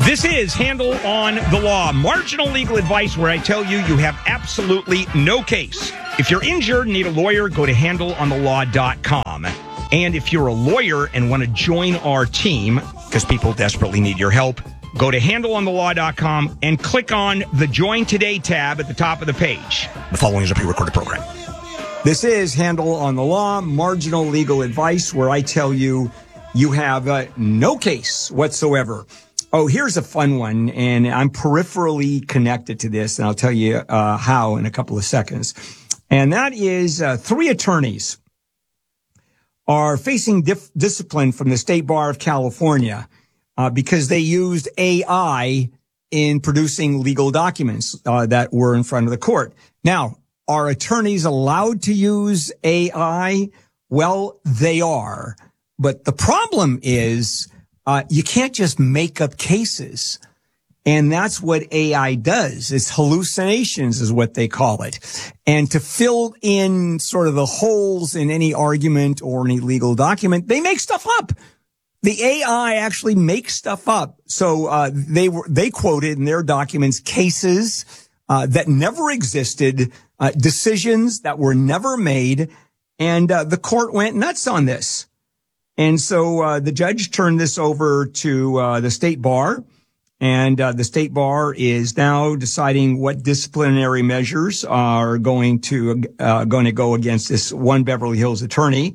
This is Handle on the Law, marginal legal advice where I tell you you have absolutely no case. If you're injured and need a lawyer, go to handleonthelaw.com. And if you're a lawyer and want to join our team, because people desperately need your help, go to handleonthelaw.com and click on the Join Today tab at the top of the page. The following is a pre-recorded program. This is Handle on the Law, marginal legal advice where I tell you you have no case whatsoever. Oh, here's a fun one, and I'm peripherally connected to this, and I'll tell you how in a couple of seconds. And that is 3 attorneys are facing discipline from the State Bar of California because they used AI in producing legal documents that were in front of the court. Now, are attorneys allowed to use AI? Well, they are. But the problem is you can't just make up cases. And that's what AI does. It's hallucinations is what they call it. And to fill in sort of the holes in any argument or any legal document, they make stuff up. The AI actually makes stuff up. So they quoted in their documents cases that never existed, decisions that were never made, and the court went nuts on this. And so the judge turned this over to the State Bar, and the State Bar is now deciding what disciplinary measures are going to go against this one Beverly Hills attorney.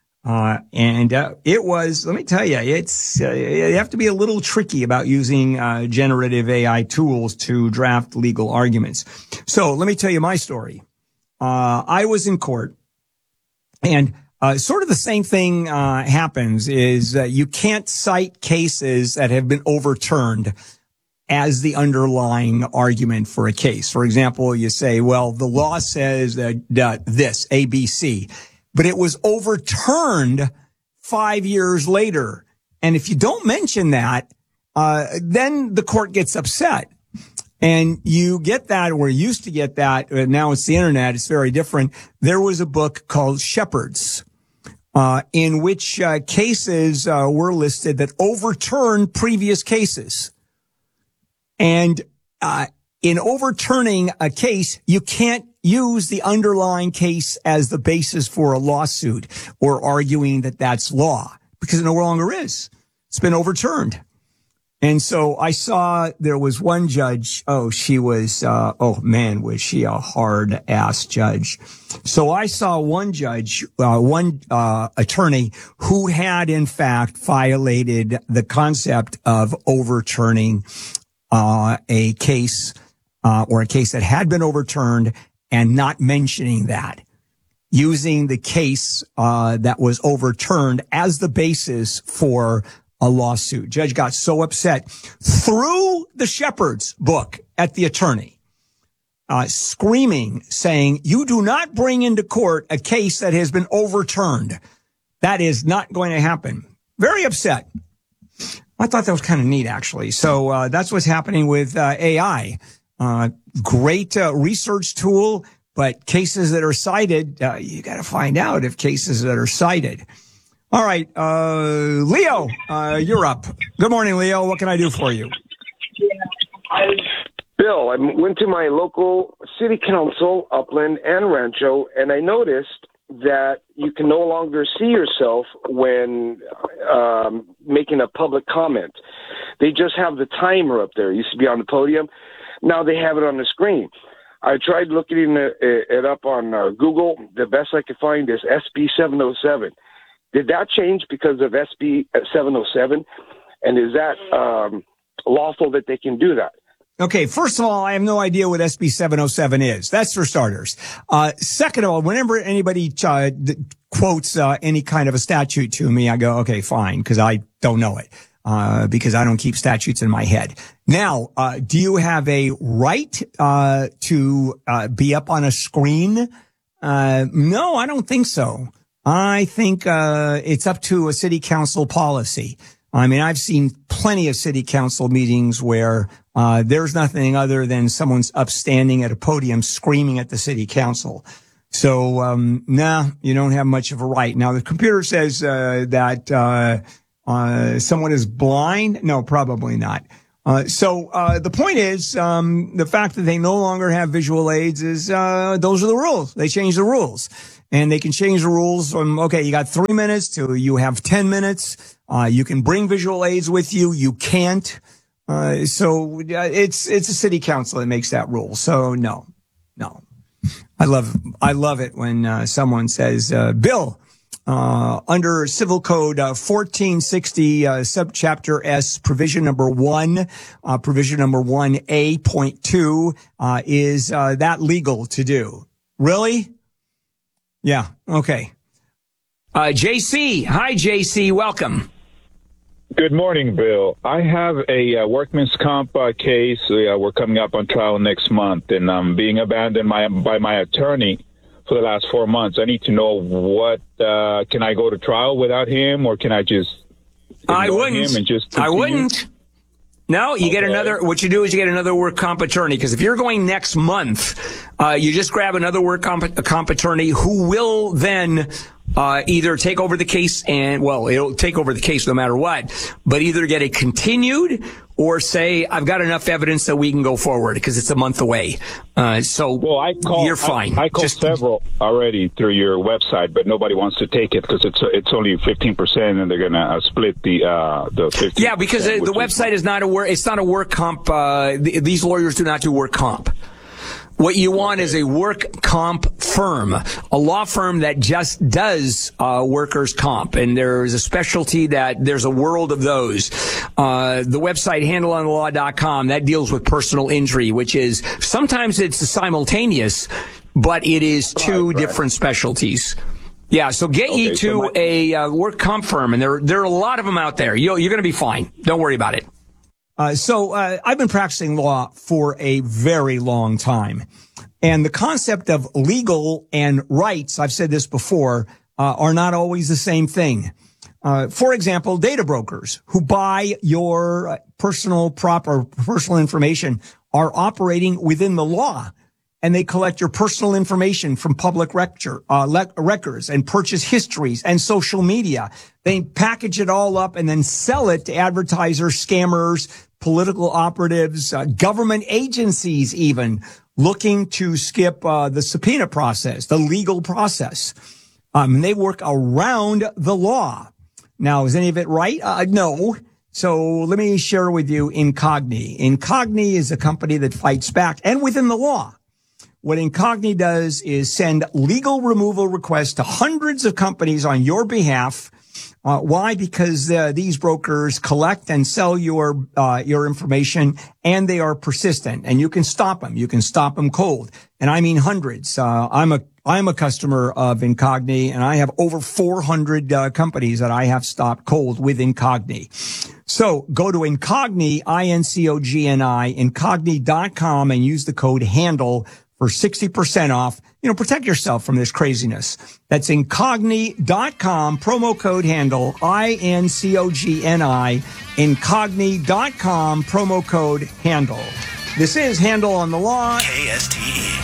It was, let me tell you, you have to be a little tricky about using generative AI tools to draft legal arguments. So let me tell you my story. I was in court, and sort of the same thing happens is you can't cite cases that have been overturned as the underlying argument for a case. For example, you say, well, the law says that this, ABC, but it was overturned 5 years later. And if you don't mention that, then the court gets upset. And you get that, or used to get that, now it's the internet, it's very different. There was a book called Shepard's, in which cases were listed that overturned previous cases. And in overturning a case, you can't use the underlying case as the basis for a lawsuit or arguing that that's law, because it no longer is. It's been overturned. And so I saw there was one judge. Oh, she was, was she a hard ass judge? So I saw one judge, one attorney who had in fact violated the concept of overturning a case or a case that had been overturned and not mentioning that, using the case that was overturned as the basis for a lawsuit. Judge got so upset, threw the Shepard's book at the attorney, screaming, saying, "You do not bring into court a case that has been overturned. That is not going to happen." Very upset. I thought that was kind of neat, actually. So that's what's happening with AI. Great research tool, but cases that are cited, you got to find out if cases that are cited. All right, Leo, you're up. Good morning, Leo. What can I do for you? Bill, I went to my local city council, Upland and Rancho, and I noticed that you can no longer see yourself when making a public comment. They just have the timer up there. It used to be on the podium. Now they have it on the screen. I tried looking it up on Google. The best I could find is SB 707. Did that change because of SB 707? And is that lawful that they can do that? Okay, first of all, I have no idea what SB 707 is. That's for starters. Second of all, whenever anybody quotes any kind of a statute to me, I go, okay, fine, because I don't know it, because I don't keep statutes in my head. Now, do you have a right to be up on a screen? No, I don't think so. I think it's up to a city council policy. I mean, I've seen plenty of city council meetings where there's nothing other than someone's upstanding at a podium screaming at the city council. So, you don't have much of a right. Now, the computer says that someone is blind. No, probably not. So the point is, the fact that they no longer have visual aids is, those are the rules. They change the rules. And they can change the rules from, okay, you got 3 minutes to you have 10 minutes. You can bring visual aids with you. You can't. So it's a city council that makes that rule. So no. I love it when, someone says, Bill, under Civil Code 1460, subchapter S, provision number 1A.2, is that legal to do? Really? Yeah. Okay. JC. Hi, JC. Welcome. Good morning, Bill. I have a workman's comp case. We're coming up on trial next month, and I'm being abandoned by my attorney for the last 4 months. I need to know what can I go to trial without him, or can I just ignore him and just continue? I wouldn't. No, you get another, what you do is you get another work comp attorney, because if you're going next month, you just grab another work comp attorney who will then either take over the case it'll take over the case no matter what, but either get it continued or say, I've got enough evidence that we can go forward because it's a month away. You're fine. I called several already through your website, but nobody wants to take it because it's only 15% and they're going to split the 50%. Yeah, because the website is not it's not a work comp. These lawyers do not do work comp. What you want is a work comp firm, a law firm that just does workers' comp. And there's a specialty there's a world of those. The website handleonthelaw.com, that deals with personal injury, which is sometimes it's simultaneous, but it is two different specialties. Yeah, so get you to a work comp firm, and there are a lot of them out there. You're going to be fine. Don't worry about it. So I've been practicing law for a very long time. And the concept of legal and rights, I've said this before, are not always the same thing. For example, data brokers who buy your personal information are operating within the law. And they collect your personal information from public records and purchase histories and social media. They package it all up and then sell it to advertisers, scammers, political operatives, government agencies even looking to skip the subpoena process, the legal process. They work around the law. Now, is any of it right? No. So let me share with you Incogni. Incogni is a company that fights back and within the law. What Incogni does is send legal removal requests to hundreds of companies on your behalf. Why? Because these brokers collect and sell your information, and they are persistent, and you can stop them. You can stop them cold, and I mean hundreds. I'm a customer of Incogni, and I have over 400 companies that I have stopped cold with Incogni. So go to Incogni, INCOGNI, Incogni.com, and use the code HANDLE for 60% off. Protect yourself from this craziness. That's Incogni.com, promo code HANDLE, INCOGNI, Incogni.com, promo code HANDLE. This is Handle on the Law. KSTE.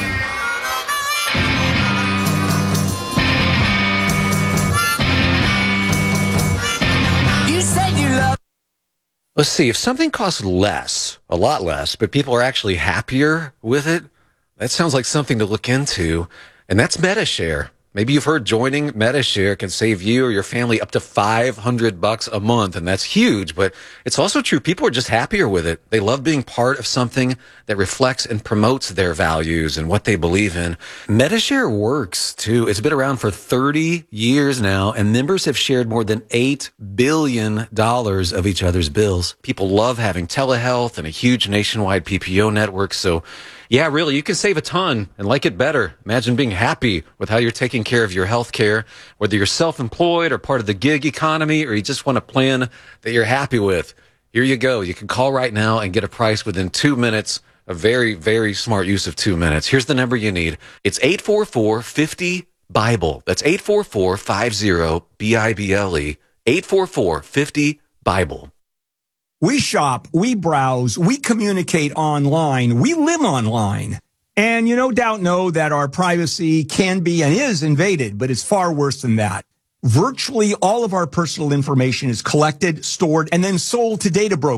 You said you love. Let's see, if something costs less, a lot less, but people are actually happier with it, that sounds like something to look into, and that's MetaShare. Maybe you've heard joining MetaShare can save you or your family up to $500 a month, and that's huge, but it's also true. People are just happier with it. They love being part of something that reflects and promotes their values and what they believe in. MetaShare works, too. It's been around for 30 years now, and members have shared more than $8 billion of each other's bills. People love having telehealth and a huge nationwide PPO network, so yeah, really, you can save a ton and like it better. Imagine being happy with how you're taking care of your health care, whether you're self-employed or part of the gig economy, or you just want a plan that you're happy with. Here you go. You can call right now and get a price within 2 minutes. A very, very smart use of 2 minutes. Here's the number you need. It's 844-50-BIBLE. That's 844-50-BIBLE. 844-50-BIBLE. We shop, we browse, we communicate online, we live online. And you no doubt know that our privacy can be and is invaded, but it's far worse than that. Virtually all of our personal information is collected, stored, and then sold to data brokers.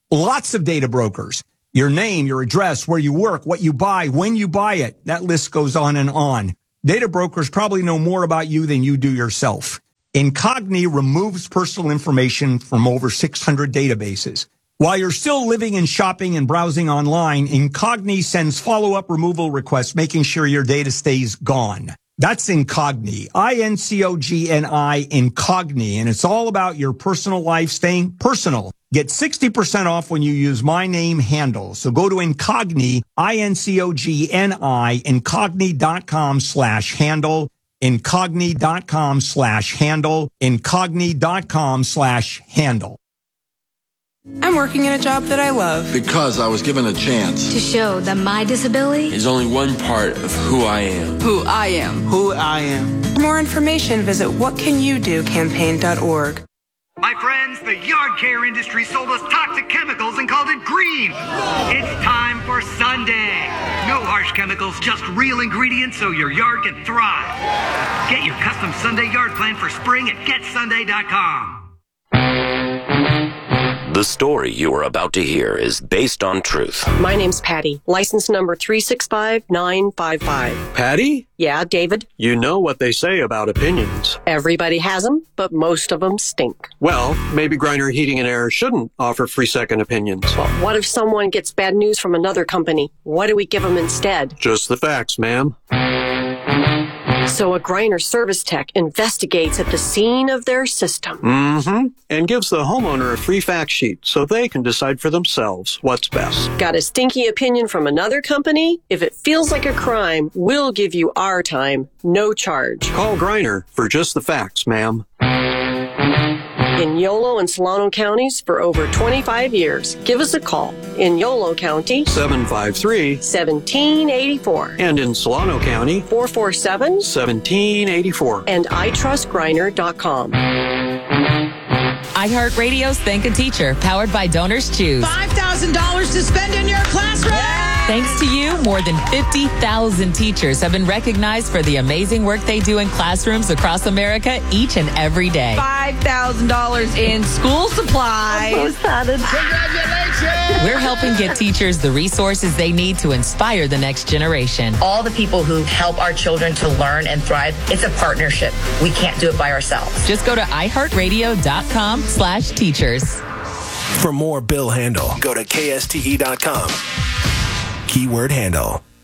Lots of data brokers. Your name, your address, where you work, what you buy, when you buy it. That list goes on and on. Data brokers probably know more about you than you do yourself. Incogni removes personal information from over 600 databases. While you're still living and shopping and browsing online, Incogni sends follow-up removal requests, making sure your data stays gone. That's Incogni, I-N-C-O-G-N-I, Incogni, and it's all about your personal life staying personal. Get 60% off when you use my name handle. So go to Incogni, I-N-C-O-G-N-I, Incogni.com/handle, Incogni.com/handle, Incogni.com/handle. I'm working in a job that I love. Because I was given a chance. To show that my disability is only one part of who I am. Who I am. Who I am. For more information, visit whatcanyoudocampaign.org. My friends, the yard care industry sold us toxic chemicals and called it green. It's time for Sunday. No harsh chemicals, just real ingredients so your yard can thrive. Get your custom Sunday yard plan for spring at getsunday.com. The story you are about to hear is based on truth. My name's Patty, license number 365955. Patty? Yeah, David? You know what they say about opinions. Everybody has them, but most of them stink. Well, maybe Griner Heating and Air shouldn't offer free second opinions. Well, what if someone gets bad news from another company? What do we give them instead? Just the facts, ma'am. So a Griner service tech investigates at the scene of their system. Mm-hmm. And gives the homeowner a free fact sheet so they can decide for themselves what's best. Got a stinky opinion from another company? If it feels like a crime, we'll give you our time, no charge. Call Griner for just the facts, ma'am. In Yolo and Solano counties for over 25 years. Give us a call. In Yolo County, 753-1784. And in Solano County, 447-1784. And itrustgriner.com. iHeartRadio's Think a Teacher, powered by Donors Choose. $5,000 to spend in your classroom. Yeah! Thanks to you, more than 50,000 teachers have been recognized for the amazing work they do in classrooms across America each and every day. $5,000 in school supplies. I'm so excited. Congratulations! We're helping get teachers the resources they need to inspire the next generation. All the people who help our children to learn and thrive, it's a partnership. We can't do it by ourselves. Just go to iHeartRadio.com/teachers. For more Bill Handel, go to KSTE.com. Keyword Handle.